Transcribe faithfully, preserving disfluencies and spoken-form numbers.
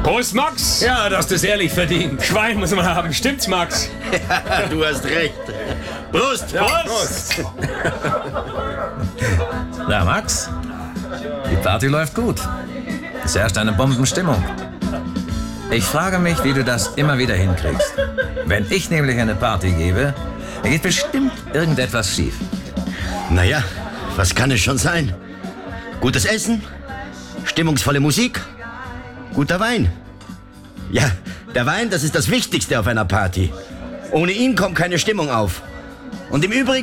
Prost, Max! Ja, du hast es ehrlich verdient. Schwein muss man haben, stimmt's, Max? Ja, du hast recht. Prost, Ja, Prost! Prost! Na, Max? Die Party läuft gut. Es herrscht eine Bombenstimmung. Ich frage mich, wie du das immer wieder hinkriegst. Wenn ich nämlich eine Party gebe, geht bestimmt irgendetwas schief. Naja, was kann es schon sein? Gutes Essen, stimmungsvolle Musik, guter Wein. Ja, der Wein, das ist das Wichtigste auf einer Party. Ohne ihn kommt keine Stimmung auf. Und im Übrigen